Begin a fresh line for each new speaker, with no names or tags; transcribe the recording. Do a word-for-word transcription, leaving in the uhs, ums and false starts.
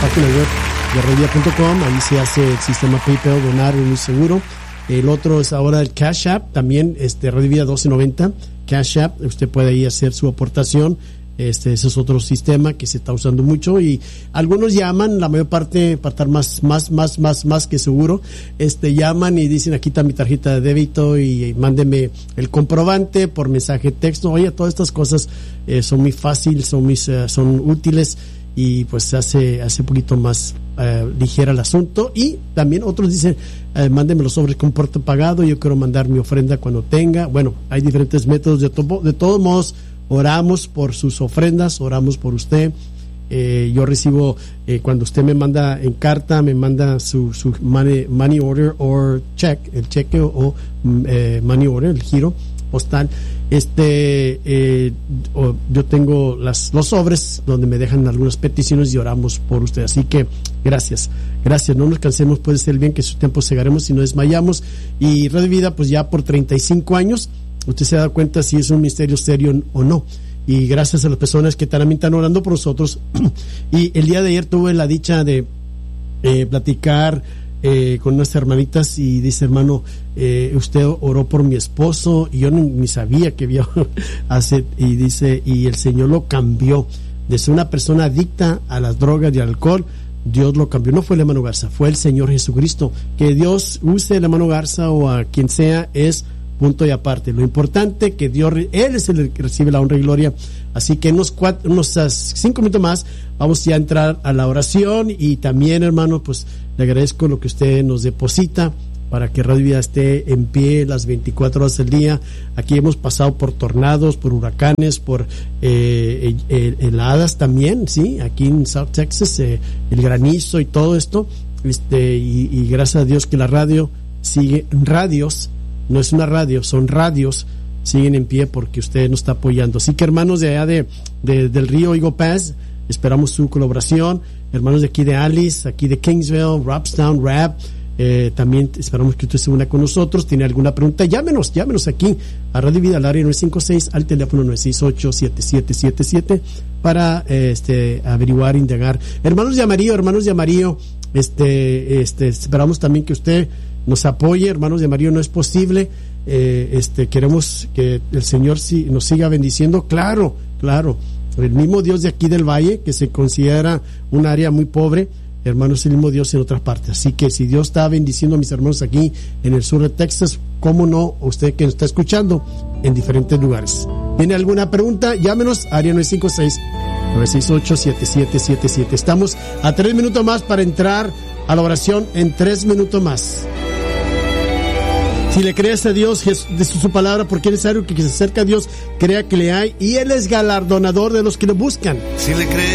página web de redvida punto com, ahí se hace el sistema PayPal, donar, es muy seguro. El otro es ahora el Cash App, también este Redvida doce noventa, Cash App, usted puede ahí hacer su aportación. Este, ese es otro sistema que se está usando mucho y algunos llaman, la mayor parte, para estar más, más, más, más, más que seguro, este, llaman y dicen, aquí está mi tarjeta de débito y, y mándeme el comprobante por mensaje de texto. Oye, todas estas cosas eh, son muy fáciles, son muy, uh, son útiles y pues hace, hace un poquito más uh, ligera el asunto. Y también otros dicen, uh, mándeme los sobres con puerto pagado, yo quiero mandar mi ofrenda cuando tenga. Bueno, hay diferentes métodos, de, to- de todos modos, oramos por sus ofrendas, oramos por usted. Eh, yo recibo, eh, cuando usted me manda en carta, me manda su, su money, money order o check, el cheque o, o eh, money order, el giro postal. Este, eh, o, yo tengo las, los sobres donde me dejan algunas peticiones y oramos por usted. Así que gracias, gracias. No nos cansemos, puede ser bien que su tiempo segaremos si no desmayamos. Y Red Vida, pues ya por treinta y cinco años. Usted se da cuenta si es un ministerio serio o no. Y gracias a las personas que también están orando por nosotros. Y el día de ayer tuve la dicha de eh, platicar eh, con unas hermanitas y dice, hermano, eh, usted oró por mi esposo y yo ni, ni sabía que había hace, y dice, y el Señor lo cambió de ser una persona adicta a las drogas y al alcohol. Dios lo cambió, no fue el hermano Garza, fue el Señor Jesucristo. Que Dios use el hermano Garza o a quien sea es punto y aparte. Lo importante que Dios, Él es el que recibe la honra y gloria. Así que en unos cuatro, unos cinco minutos más vamos ya a entrar a la oración y también, hermano, pues le agradezco lo que usted nos deposita para que Radio Vida esté en pie las veinticuatro horas del día. Aquí hemos pasado por tornados, por huracanes, por eh, eh, heladas también, sí, aquí en South Texas, eh, el granizo y todo esto, este y, y gracias a Dios que la radio sigue, radios no es una radio, son radios, siguen en pie porque usted nos está apoyando. Así que hermanos de allá de, de del río Eagle Pass, esperamos su colaboración. Hermanos de aquí de Alice, aquí de Kingsville, Robstown, Rap, eh, también esperamos que usted se una con nosotros. ¿Tiene alguna pregunta? Llámenos, llámenos aquí a Radio Vida al área nueve cinco seis, al teléfono nueve seis ocho, siete siete siete siete para eh, este averiguar, indagar. Hermanos de Amarillo, hermanos de Amarillo, este, este, esperamos también que usted nos apoye, hermanos de Amarillo. No es posible, eh, este, queremos que el Señor si, nos siga bendiciendo, claro, claro, el mismo Dios de aquí del Valle, que se considera un área muy pobre, hermanos, es el mismo Dios en otras partes. Así que si Dios está bendiciendo a mis hermanos aquí en el sur de Texas, cómo no, usted que nos está escuchando en diferentes lugares. ¿Tiene alguna pregunta? Llámenos, área nueve cinco seis, nueve seis ocho, siete siete siete siete. Estamos a tres minutos más para entrar a la oración, en tres minutos más. Si le crees a Dios, de su palabra, porque es necesario que se acerque a Dios, crea que le hay, y Él es galardonador de los que le buscan.
Si le crees